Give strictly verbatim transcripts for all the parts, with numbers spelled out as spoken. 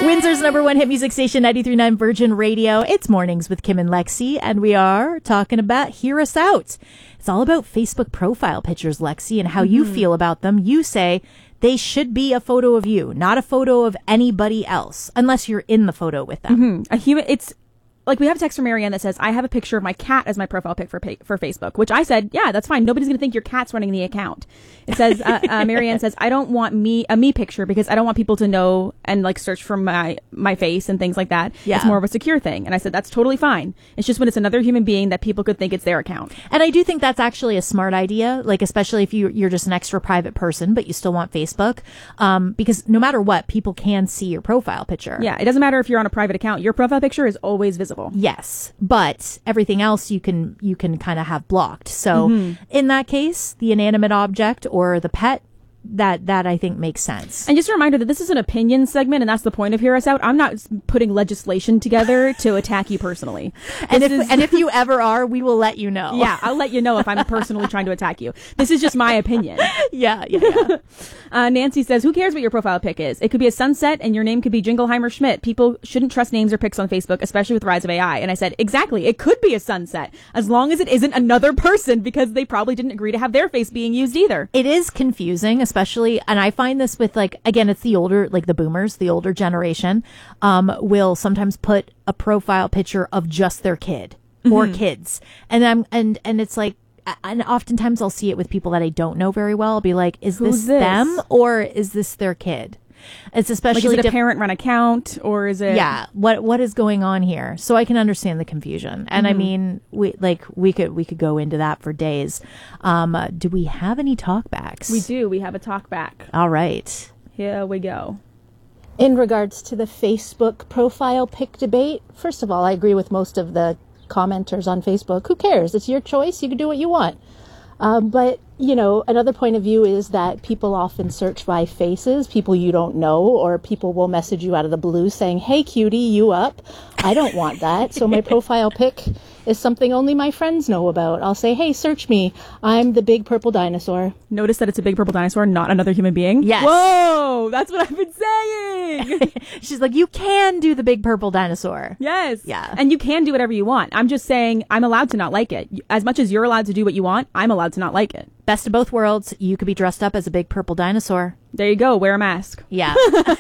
Windsor's number one hit music station, ninety-three point nine Virgin Radio. It's Mornings with Kim and Lexi, and we are talking about Hear Us Out. It's all about Facebook profile pictures, Lexi, and how mm-hmm. you feel about them. You say they should be a photo of you, not a photo of anybody else, unless you're in the photo with them. Mm-hmm. A human, it's like we have a text from Marianne that says, I have a picture of my cat as my profile pic for pa- for Facebook, which I said, yeah, that's fine. Nobody's going to think your cat's running the account. It says, uh, uh, Marianne says, I don't want me a me picture because I don't want people to know and like search for my, my face and things like that. Yeah. It's more of a secure thing. And I said, that's totally fine. It's just when it's another human being that people could think it's their account. And I do think that's actually a smart idea, like especially if you, you're just an extra private person, but you still want Facebook, um, because no matter what, people can see your profile picture. Yeah, it doesn't matter if you're on a private account. Your profile picture is always visible. Yes, but everything else you can you can kind of have blocked. So mm-hmm. in that case, the inanimate object or the pet, that that I think makes sense. And just a reminder that this is an opinion segment, and that's the point of Hear Us Out. I'm not putting legislation together to attack you personly. And if is, and if you ever are, we will let you know. Yeah, I'll let you know if I'm personally trying to attack you. This is just my opinion. Yeah, yeah, yeah. uh, Nancy says, who cares what your profile pic is? It could be a sunset, and your name could be Jingleheimer Schmidt. People shouldn't trust names or pics on Facebook, especially with the rise of A I. And I said, exactly, it could be a sunset, as long as it isn't another person, because they probably didn't agree to have their face being used either. It is confusing, especially Especially, and I find this with like, again, it's the older, like the boomers, the older generation, um, will sometimes put a profile picture of just their kid mm-hmm. or kids. And I'm, and, and it's like, and oftentimes I'll see it with people that I don't know very well. I'll be like, is Who's this, this them or is this their kid? It's especially like, is it a diff- parent run account or is it? Yeah. What what is going on here? So I can understand the confusion. And mm-hmm. I mean, we like we could we could go into that for days. Um, uh, do we have any talkbacks? We do. We have a talkback. All right. Here we go. In regards to the Facebook profile pic debate, first of all, I agree with most of the commenters on Facebook. Who cares? It's your choice. You can do what you want. Um, but, you know, another point of view is that people often search by faces, people you don't know, or people will message you out of the blue saying, hey, cutie, you up? I don't want that. So my profile pic is something only my friends know about. I'll say, hey, search me. I'm the big purple dinosaur. Notice that it's a big purple dinosaur, not another human being? Yes. Whoa, that's what I've been saying. She's like, you can do the big purple dinosaur. Yes. Yeah. And you can do whatever you want. I'm just saying I'm allowed to not like it. As much as you're allowed to do what you want, I'm allowed to not like it. Best of both worlds. You could be dressed up as a big purple dinosaur. There you go. Wear a mask. Yeah.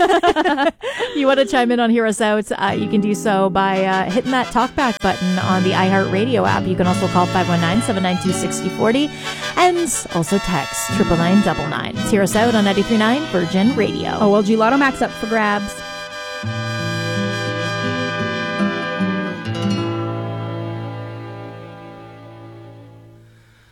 You want to chime in on Hear Us Out? Uh, you can do so by uh, hitting that talkback button on the iHeartRadio app. You can also call five one nine, seven nine two, six zero four zero and also text triple nine double nine. It's Hear Us Out on ninety-three point nine Virgin Radio. O L G Lotto Max up for grabs.